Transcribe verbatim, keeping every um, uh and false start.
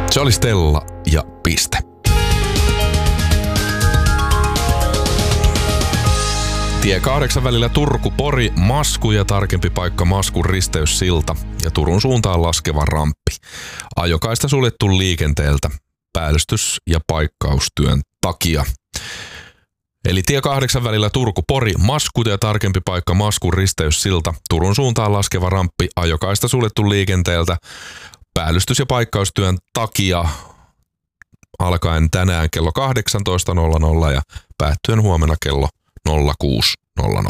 Se oli Stella ja piste. Tie kahdeksan välillä Turku-Pori, Masku ja tarkempi paikka Maskun risteyssilta ja Turun suuntaan laskeva ramppi. Ajokaista suljettu liikenteeltä päällystys- ja paikkaustyön takia. Eli tie kahdeksan välillä Turku-Pori, Masku ja tarkempi paikka Maskun risteyssilta, Turun suuntaan laskeva ramppi, ajokaista suljettu liikenteeltä päällystys- ja paikkaustyön takia alkaen tänään kello kahdeksantoista nolla nolla ja päättyen huomenna kello nolla kuusi nolla nolla.